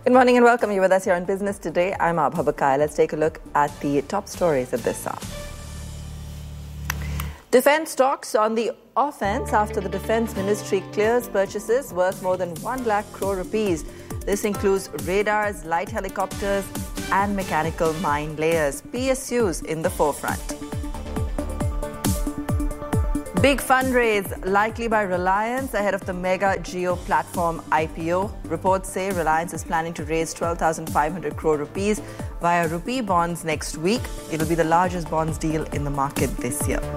Good morning and welcome. You're with us here on Business Today. I'm Abha Bakai. Let's take a look at the top stories of this hour. Defence stocks on the offense after the Defence Ministry clears purchases worth more than 1 lakh crore rupees. This includes radars, light helicopters and mechanical mine layers. PSUs in the forefront. Big fundraise likely by Reliance ahead of the Mega Geo Platform IPO. Reports say Reliance is planning to raise 12,500 crore rupees via rupee bonds next week. It will be the largest bonds deal in the market this year.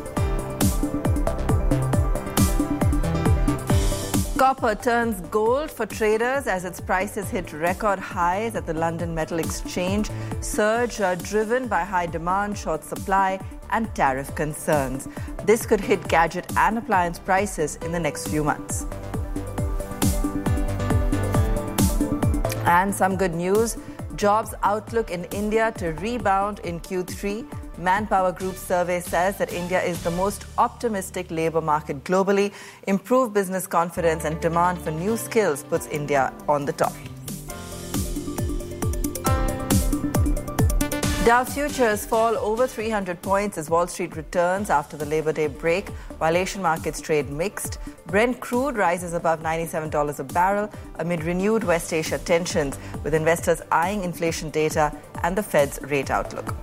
Copper turns gold for traders as its prices hit record highs at the London Metal Exchange. Surge driven by high demand, short supply and tariff concerns. This could hit gadget and appliance prices in the next few months. And some good news. Jobs outlook in India to rebound in Q3. Manpower Group survey says that India is the most optimistic labour market globally. Improved business confidence and demand for new skills puts India on the top. Dow futures fall over 300 points as Wall Street returns after the Labor Day break, while Asian markets trade mixed. Brent crude rises above $97 a barrel amid renewed West Asia tensions, with investors eyeing inflation data and the Fed's rate outlook.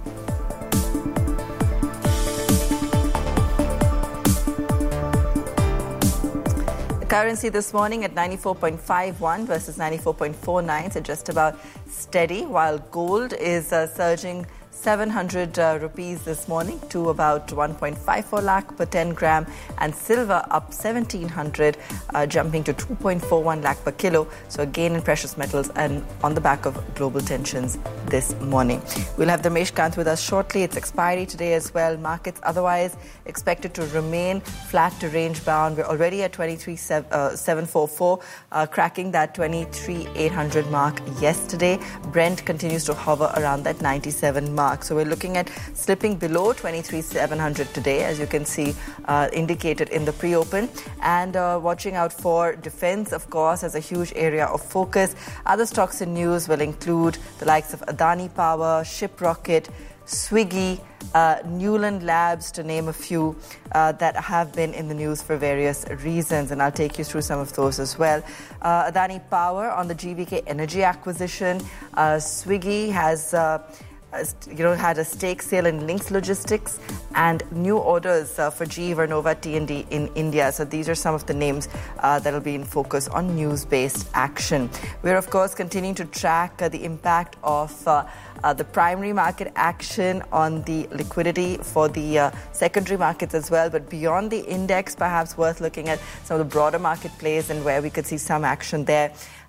Currency this morning at 94.51 versus 94.49, so just about steady, while gold is surging 700 rupees this morning to about 1.54 lakh per 10 gram, and silver up 1700, jumping to 2.41 lakh per kilo. So a gain in precious metals and on the back of global tensions this morning. We'll have Dharmesh Kant with us shortly. It's expiry today as well. Markets otherwise expected to remain flat to range bound. We're already at 23,744, cracking that 23,800 mark yesterday. Brent continues to hover around that 97 mark. So we're looking at slipping below 23,700 today, as you can see indicated in the pre-open. And watching out for defense, of course, as a huge area of focus. Other stocks in news will include the likes of Adani Power, Shiprocket, Swiggy, Newland Labs, to name a few that have been in the news for various reasons, and I'll take you through some of those as well. Adani Power on the GVK Energy acquisition. Swiggy has had a stake sale in Links Logistics and new orders for GE Vernova T&D in India. So these are some of the names that will be in focus on news-based action. We're, of course, continuing to track the impact of the primary market action on the liquidity for the secondary markets as well. But beyond the index, perhaps worth looking at some of the broader market plays and where we could see some action there.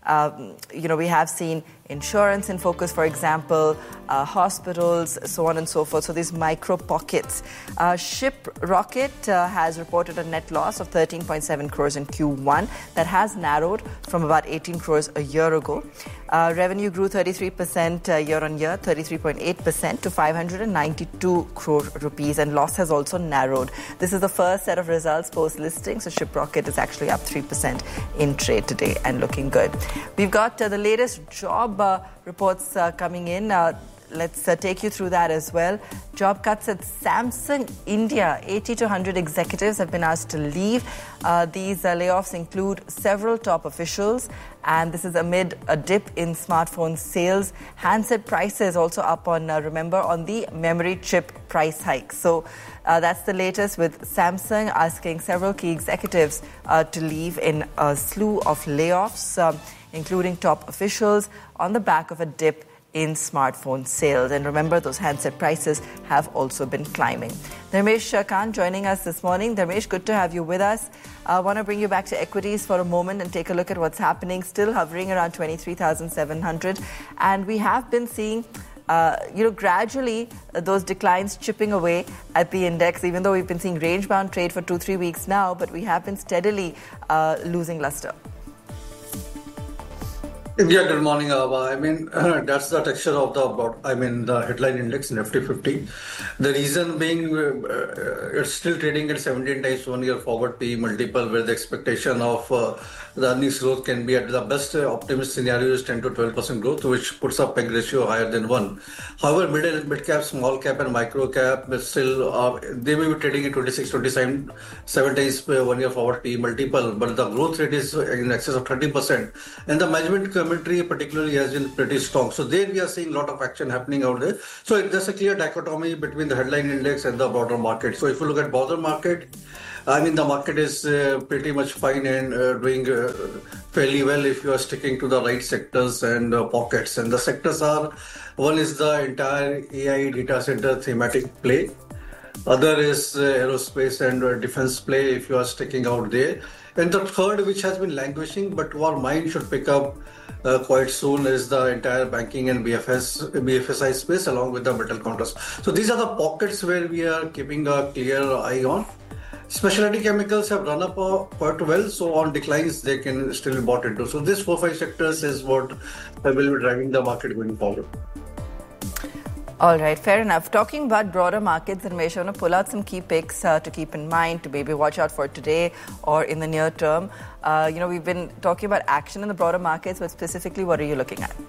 We have seen insurance in focus, for example, hospitals, so on and so forth. So these micro pockets. Shiprocket has reported a net loss of 13.7 crores in Q1. That has narrowed from about 18 crores a year ago. Revenue grew 33% year on year, 33.8% to 592 crore rupees, and loss has also narrowed. This is the first set of results post-listing, so Shiprocket is actually up 3% in trade today and looking good. We've got the latest job reports coming in. Let's take you through that as well. Job cuts at Samsung India. 80 to 100 executives have been asked to leave. These layoffs include several top officials, and this is amid a dip in smartphone sales. Handset prices also up on the memory chip price hike. So that's the latest, with Samsung asking several key executives to leave in a slew of layoffs, including top officials, on the back of a dip in smartphone sales. And remember, those handset prices have also been climbing. Dharmesh Kant joining us this morning. Dharmesh, good to have you with us. I want to bring you back to equities for a moment and take a look at what's happening, still hovering around 23,700. And we have been seeing gradually those declines chipping away at the index, even though we've been seeing range-bound trade for 2-3 weeks now, but we have been steadily losing luster. Yeah, good morning, Ava. That's the texture of the headline index, Nifty 50. The reason being, it's still trading at 17 times 1 year forward P multiple, with the expectation of the earnings growth can be at the best optimist scenario is 10 to 12% growth, which puts a PEG ratio higher than 1. However, mid cap, small cap and micro cap still, they may be trading at 26, 27 times 1 year forward P multiple, but the growth rate is in excess of 30%. And the management commentary particularly has been pretty strong. So there we are seeing a lot of action happening out there. So there's a clear dichotomy between the headline index and the broader market. So if you look at broader market, I mean, the market is pretty much fine and doing fairly well if you are sticking to the right sectors and pockets. And the sectors are, one is the entire AI data center thematic play. Other is aerospace and defense play if you are sticking out there. And the third, which has been languishing, but our mind should pick up quite soon, is the entire banking and BFSI space along with the metal counters. So these are the pockets where we are keeping a clear eye on. Specialty chemicals have run up quite well, so on declines they can still be bought into. So this 4-5 sectors is what will be driving the market going forward. All right, fair enough. Talking about broader markets, and I want to pull out some key picks to keep in mind, to maybe watch out for today or in the near term. We've been talking about action in the broader markets, but specifically, what are you looking at?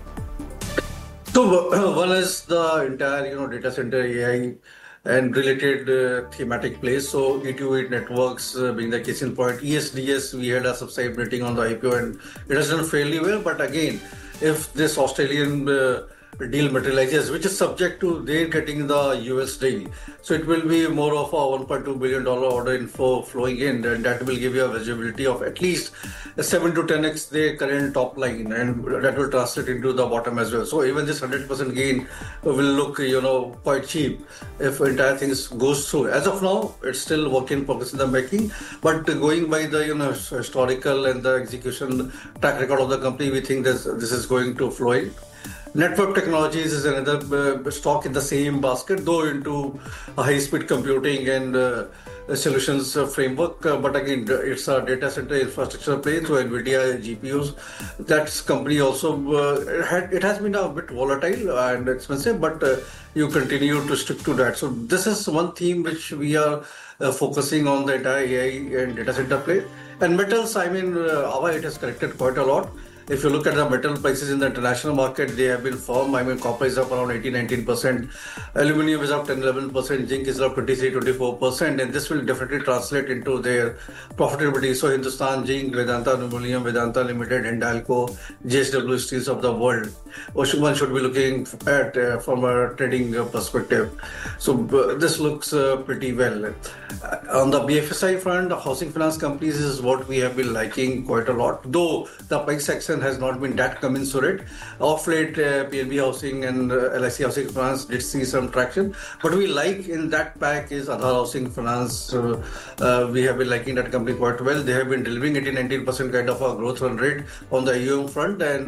So one is the entire, data center AI and related thematic plays. So E2E networks being the case in point. ESDS, we had a subside rating on the IPO and it has done fairly well. But again, if this Australian deal materializes, which is subject to their getting the US deal, so it will be more of a $1.2 billion order inflow flowing in, and that will give you a visibility of at least 7 to 10x the current top line, and that will translate into the bottom as well. So even this 100% gain will look, quite cheap if entire things goes through. As of now, it's still work in progress in the making, but going by the historical and the execution track record of the company, we think this is going to flow in. Network Technologies is another stock in the same basket, though into high-speed computing and solutions framework. But again, it's a data center infrastructure play, so NVIDIA GPUs. That company also, it has been a bit volatile and expensive, but you continue to stick to that. So this is one theme which we are focusing on, the entire AI and data center play. And metals, it has corrected quite a lot. If you look at the metal prices in the international market, they have been firm. Copper is up around 18-19%, aluminium is up 10-11%, zinc is up 23-24%, and this will definitely translate into their profitability. So Hindustan Zinc, Vedanta Aluminium, Vedanta Limited, Hindalco, JSW Steels of the world, one should be looking at from a trading perspective. So this looks pretty well. On the BFSI front, housing finance companies is what we have been liking quite a lot, though the price action has not been that commensurate. Of late, PNB Housing and LIC Housing Finance did see some traction. But we like in that pack is Aadhar Housing Finance. We have been liking that company quite well. They have been delivering 18-19% kind of a growth run rate on the AUM front and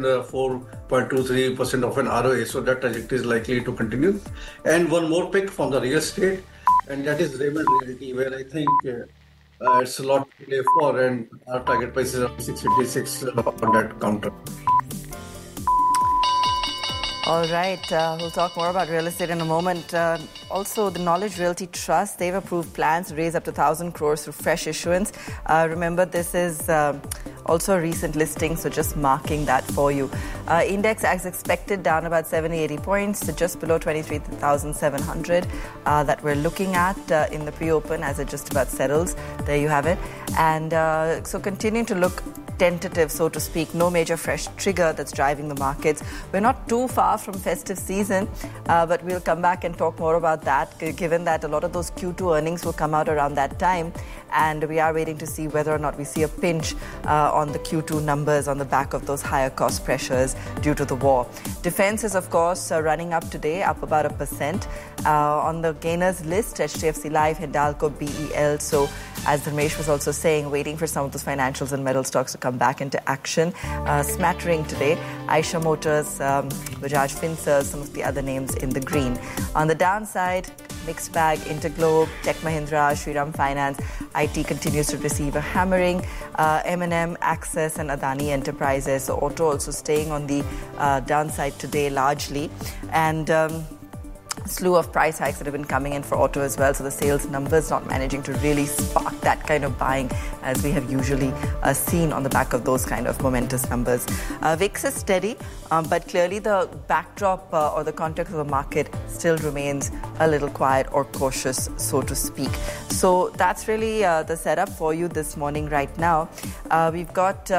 4.23% of an ROA. So that trajectory is likely to continue. And one more pick from the real estate, and that is Raymond Realty, where I think it's a lot to play for, and our target price is around 656 on that counter. All right, we'll talk more about real estate in a moment. Also, the Knowledge Realty Trust, they've approved plans to raise up to 1,000 crores through fresh issuance. Remember, this is also a recent listing, so just marking that for you. Index, as expected, down about 70-80 points to just below 23,700 that we're looking at in the pre-open as it just about settles. There you have it. And so continuing to look tentative, so to speak. No major fresh trigger that's driving the markets. We're not too far from festive season, but we'll come back and talk more about that, given that a lot of those Q2 earnings will come out around that time. And we are waiting to see whether or not we see a pinch on the Q2 numbers on the back of those higher cost pressures due to the war. Defense is, of course, running up today, up about 1%. On the gainers list, HDFC Life, Hindalco, BEL. So, as Ramesh was also saying, waiting for some of those financials and metal stocks to come back into action. Smattering today, Eicher Motors, Bajaj Finserv, some of the other names in the green. On the downside, mixed bag, Interglobe, Tech Mahindra, Shriram Finance. IT continues to receive a hammering. M&M, Access and Adani Enterprises. So auto also staying on the downside today largely. And slew of price hikes that have been coming in for auto as well. So the sales numbers not managing to really spark that kind of buying as we have usually seen on the back of those kind of momentous numbers. VIX is steady, but clearly the backdrop or the context of the market still remains a little quiet or cautious, so to speak. So that's really the setup for you this morning right now. We've got...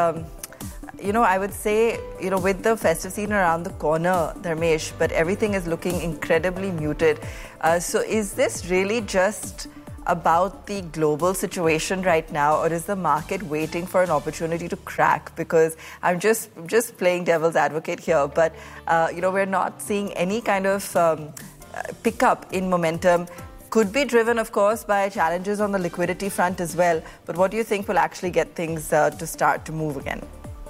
I would say, with the festive season around the corner, Dharmesh, but everything is looking incredibly muted. So is this really just about the global situation right now, or is the market waiting for an opportunity to crack? Because I'm just playing devil's advocate here, but, we're not seeing any kind of pickup in momentum. Could be driven, of course, by challenges on the liquidity front as well. But what do you think will actually get things to start to move again?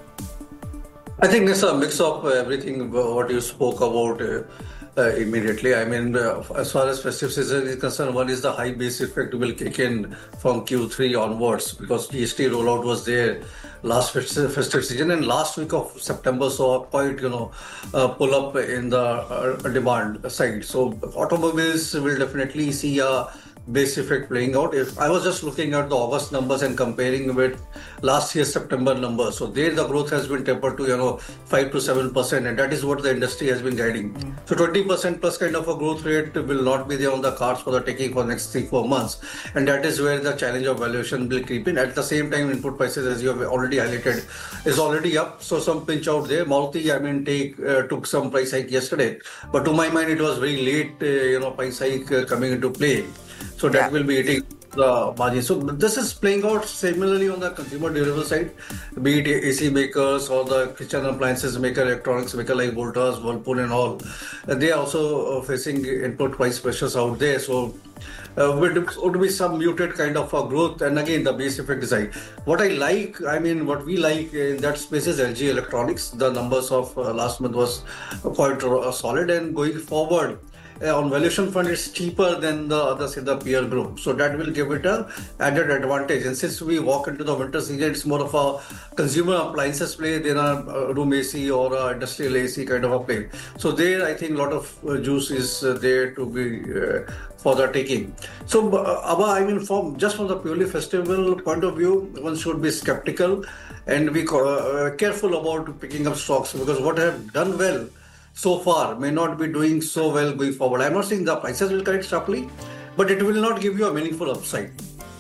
I think it's a mix of everything what you spoke about immediately. I mean, as far as festive season is concerned, one is the high base effect will kick in from Q3 onwards because GST rollout was there last festive season, and last week of September saw quite pull up in the demand side. So automobiles will definitely see a base effect playing out. If I was just looking at the August numbers and comparing with last year's September numbers, so there the growth has been tempered to 5 to 7%, and that is what the industry has been guiding. So 20% plus kind of a growth rate will not be there on the cards for the taking for next 3-4 months, and that is where the challenge of valuation will creep in. At the same time, input prices, as you have already highlighted, is already up, so some pinch out there. Maruti, took some price hike yesterday, but to my mind, it was very late, price hike coming into play. So that will be eating the margin. So this is playing out similarly on the consumer durable side, be it AC makers or the kitchen appliances maker, electronics maker like Voltas, Whirlpool and all. They are also facing input price pressures out there. So would be some muted kind of a growth, and again the base effect side. What we like in that space is LG Electronics. The numbers of last month was quite solid, and going forward, on valuation front, it's cheaper than the others in the peer group. So that will give it a added advantage. And since we walk into the winter season, it's more of a consumer appliances play than a room AC or a industrial AC kind of a play. So there, I think a lot of juice is there to be for the taking. So, Abha, from the purely festival point of view, one should be skeptical and be careful about picking up stocks, because what have done well so far may not be doing so well going forward. I'm not saying the prices will correct sharply, but it will not give you a meaningful upside.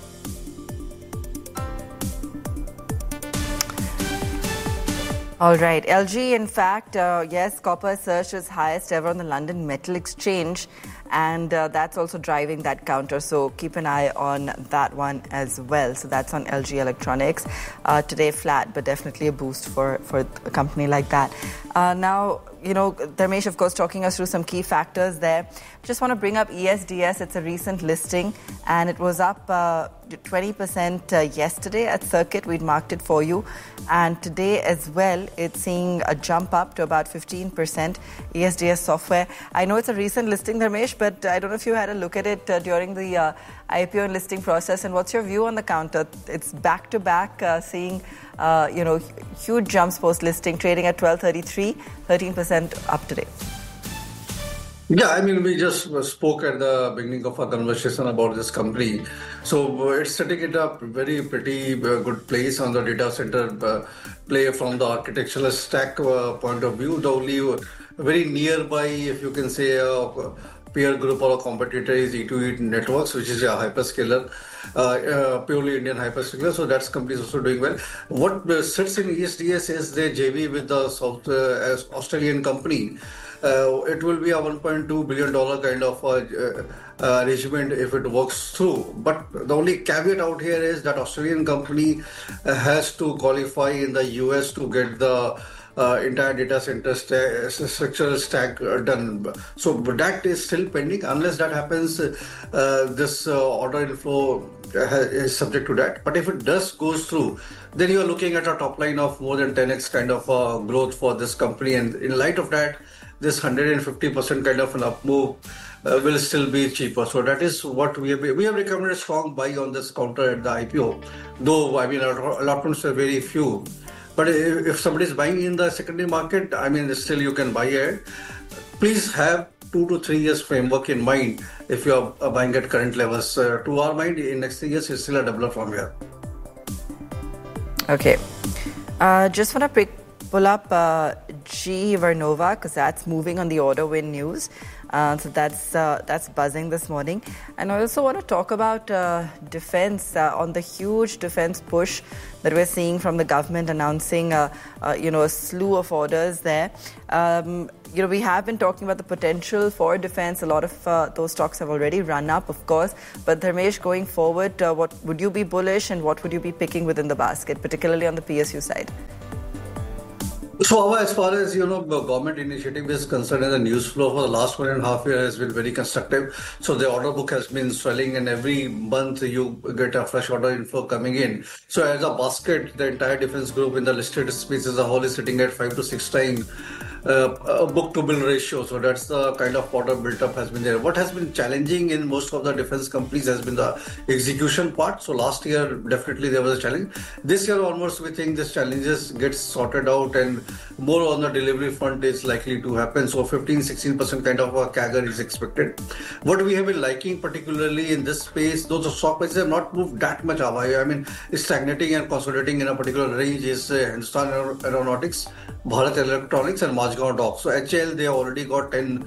All right. LG, in fact, yes, copper surged its highest ever on the London Metal Exchange, and that's also driving that counter. So keep an eye on that one as well. So that's on LG Electronics. Today flat, but definitely a boost for a company like that. Now, Dharmesh, of course, talking us through some key factors there. Just want to bring up ESDS. It's a recent listing, and it was up 20% yesterday at Circuit. We'd marked it for you. And today as well, it's seeing a jump up to about 15%. ESDS Software. I know it's a recent listing, Dharmesh, but I don't know if you had a look at it during the IPO and listing process. And what's your view on the counter? It's back-to-back, seeing huge jumps post-listing, trading at 1233, 13% up today. Yeah, we just spoke at the beginning of our conversation about this company. So it's sitting at a pretty good place on the data center play from the architectural stack point of view. The only very nearby, if you can say, peer group or a competitor is E2E Networks, which is a hyperscaler, purely Indian hyperscaler. So that company is also doing well. What sits in ESDS is the JV with the South Australian company. It will be a $1.2 billion kind of arrangement if it works through. But the only caveat out here is that Australian company has to qualify in the US to get the entire data center structural stack done. So that is still pending. Unless that happens, this order inflow is subject to that. But if it goes through, then you are looking at a top line of more than 10x kind of growth for this company. And in light of that, this 150% kind of an up move will still be cheaper. So that is what we have recommended a strong buy on this counter at the IPO. Though, allotments are very few. But if somebody is buying in the secondary market, still you can buy it. Please have 2 to 3 years framework in mind if you are buying at current levels. To our mind, in next 3 years, it's still a doubler from here. Okay. Just want to pull up GE Vernova because that's moving on the order win news. So that's buzzing this morning. And I also want to talk about defense on the huge defense push that we're seeing from the government announcing, a slew of orders there. We have been talking about the potential for defense. A lot of those stocks have already run up, of course. But Dharmesh, going forward, what would you be bullish and what would you be picking within the basket, particularly on the PSU side? So as far as, government initiative is concerned, and the news flow for the last 1.5 years has been very constructive. So the order book has been swelling and every month you get a fresh order inflow coming in. So as a basket, the entire defense group in the listed space as a whole is sitting at 5 to 6 times book-to-bill ratio. So that's the kind of order built-up has been there. What has been challenging in most of the defense companies has been the execution part. So last year, definitely there was a challenge. This year onwards, we think this challenges get sorted out and more on the delivery front is likely to happen. So 15-16% kind of a CAGR is expected. What we have been liking particularly in this space, though the stock prices have not moved that much away, it's stagnating and consolidating in a particular range, is Hindustan Aeronautics, Bharat Electronics and Majgaon Dock. So HAL, they already got 10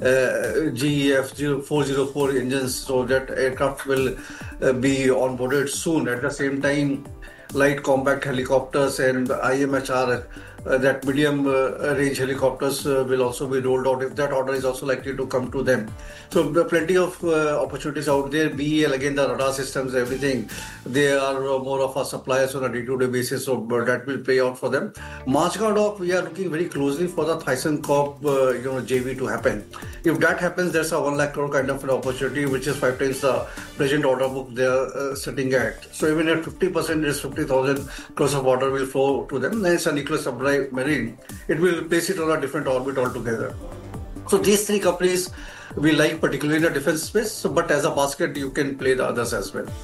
GEF 404 engines, so that aircraft will be onboarded soon. At the same time, light compact helicopters and IMHR, that medium range helicopters will also be rolled out if that order is also likely to come to them. So there are plenty of opportunities out there. BEL, again, the radar systems, everything, they are more of our suppliers on a day-to-day basis, so that will pay out for them. Majgaon Dock, we are looking very closely for the ThyssenKrupp JV to happen. If that happens, there's a 1 lakh crore kind of an opportunity, which is 5 times the present order book they are sitting at. So even at 50%, is 50,000 crores of order will flow to them. Then it's a nuclear supply marine, it will place it on a different orbit altogether. So these three companies we like, particularly in the defense space, but as a basket you can play the others as well.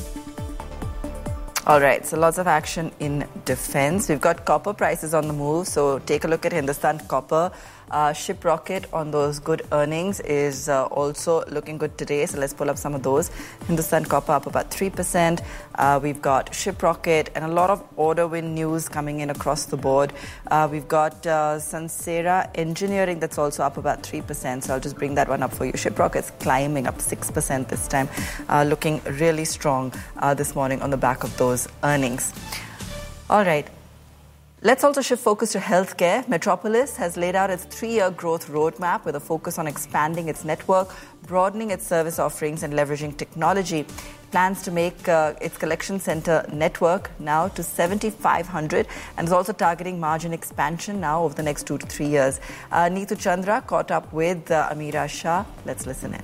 All right, so lots of action in defense. We've got copper prices on the move, so take a look at Hindustan Copper. Shiprocket on those good earnings is also looking good today. So let's pull up some of those. Hindustan Copper up about 3%. We've got Shiprocket and a lot of order win news coming in across the board. We've got Sansera Engineering that's also up about 3%. So I'll just bring that one up for you. Shiprocket's climbing up 6% this time, looking really strong this morning on the back of those earnings. All right. Let's also shift focus to healthcare. Metropolis has laid out its 3-year growth roadmap with a focus on expanding its network, broadening its service offerings and leveraging technology. It plans to make its collection center network now to 7,500 and is also targeting margin expansion now over the next 2 to 3 years. Neetu Chandra caught up with Amira Shah. Let's listen in.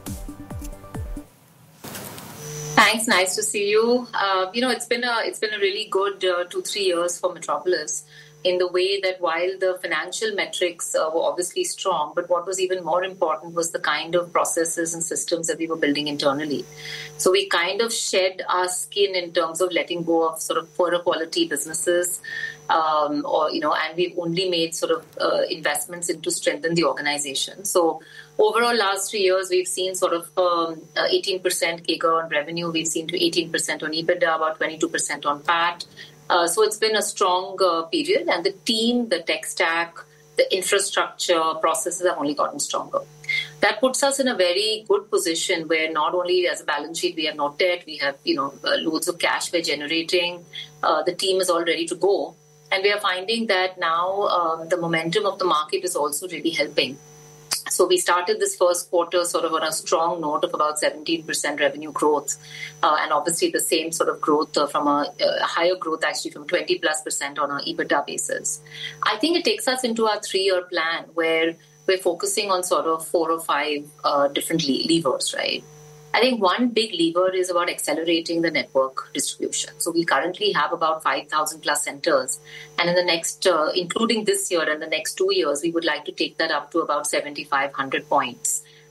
Thanks. Nice to see you. It's been a really good 2-3 years for Metropolis in the way that while the financial metrics were obviously strong, but what was even more important was the kind of processes and systems that we were building internally. So we kind of shed our skin in terms of letting go of sort of poorer quality businesses, and we've only made sort of investments into strengthen the organization. So overall, last 3 years, we've seen sort of 18% CAGR on revenue. We've seen to 18% on EBITDA, about 22% on PAT. So it's been a strong period, and the team, the tech stack, the infrastructure, processes have only gotten stronger. That puts us in a very good position where not only as a balance sheet we have no debt, we have loads of cash we're generating. The team is all ready to go, and we are finding that now the momentum of the market is also really helping. So we started this first quarter sort of on a strong note of about 17% revenue growth, and obviously the same sort of growth from a higher growth actually from 20+% on an EBITDA basis. I think it takes us into our 3-year plan where we're focusing on sort of 4 or 5 different levers, right? I think one big lever is about accelerating the network distribution. So we currently have about 5,000 plus centers. And in the next, including this year and the next 2 years, we would like to take that up to about 7,500 points.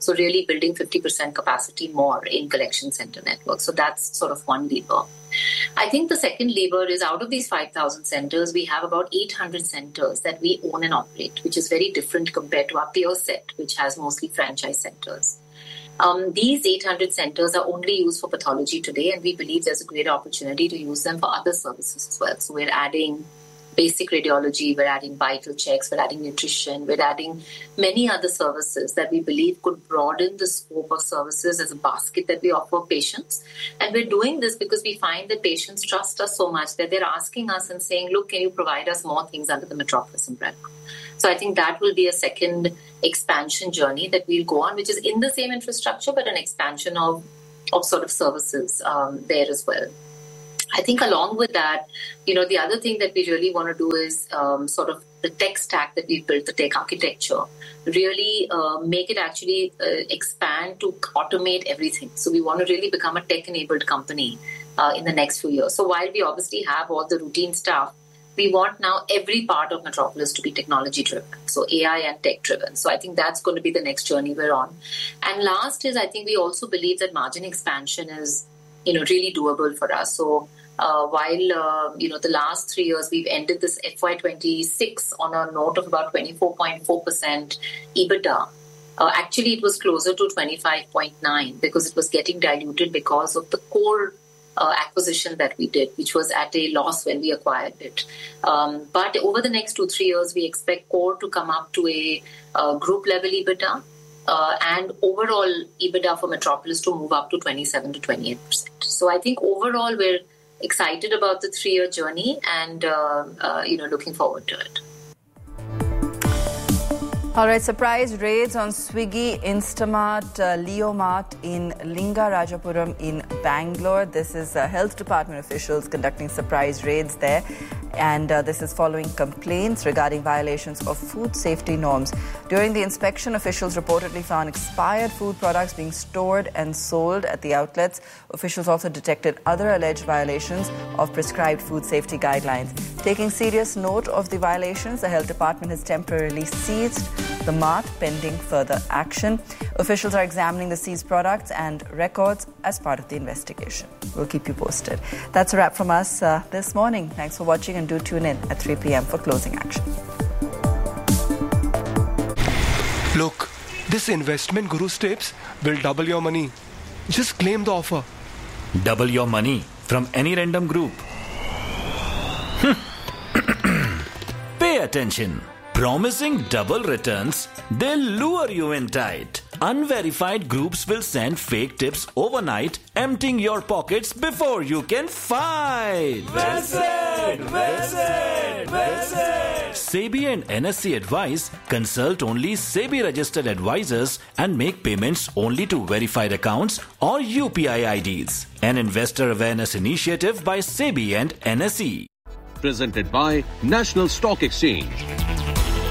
So really building 50% capacity more in collection center network. So that's sort of one lever. I think the second lever is out of these 5,000 centers, we have about 800 centers that we own and operate, which is very different compared to our peer set, which has mostly franchise centers. These 800 centers are only used for pathology today, and we believe there's a great opportunity to use them for other services as well. So we're adding basic radiology, we're adding vital checks, we're adding nutrition, we're adding many other services that we believe could broaden the scope of services as a basket that we offer patients. And we're doing this because we find that patients trust us so much that they're asking us and saying, look, can you provide us more things under the Metropolis umbrella? So I think that will be a second expansion journey that we'll go on, which is in the same infrastructure, but an expansion of sort of services there as well. I think along with that, the other thing that we really want to do is sort of the tech stack that we've built, the tech architecture, really make it actually expand to automate everything. So we want to really become a tech-enabled company in the next few years. So while we obviously have all the routine stuff, we want now every part of Metropolis to be technology-driven, so AI and tech-driven. So I think that's going to be the next journey we're on. And last is, I think we also believe that margin expansion is, really doable for us. So while, the last 3 years, we've ended this FY26 on a note of about 24.4% EBITDA. Actually, it was closer to 25.9 because it was getting diluted because of the core acquisition that we did, which was at a loss when we acquired it. But over the next 2-3 years, we expect core to come up to a group level EBITDA and overall EBITDA for Metropolis to move up to 27 to 28%. So I think overall we're excited about the 3-year journey and looking forward to it. All right, surprise raids on Swiggy, Instamart, Leo Mart in Lingarajapuram in Bangalore. This is health department officials conducting surprise raids there. And this is following complaints regarding violations of food safety norms. During the inspection, officials reportedly found expired food products being stored and sold at the outlets. Officials also detected other alleged violations of prescribed food safety guidelines. Taking serious note of the violations, the health department has temporarily seized the mart pending further action. Officials are examining the seized products and records as part of the investigation. We'll keep you posted. That's a wrap from us this morning. Thanks for watching and do tune in at 3 p.m. for closing action. Look, this investment Guru's tips will double your money. Just claim the offer. Double your money from any random group. Pay attention. Promising double returns, they'll lure you in tight. Unverified groups will send fake tips overnight, emptying your pockets before you can fight. Visit! SEBI and NSE advise, consult only SEBI registered advisors and make payments only to verified accounts or UPI IDs. An investor awareness initiative by SEBI and NSE. Presented by National Stock Exchange.